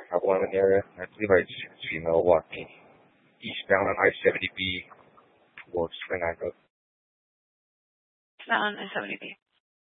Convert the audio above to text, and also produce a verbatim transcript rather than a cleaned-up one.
Avalon area. I believe I just email walking eastbound on I seventy B towards Fernando. It's not on I seventy B.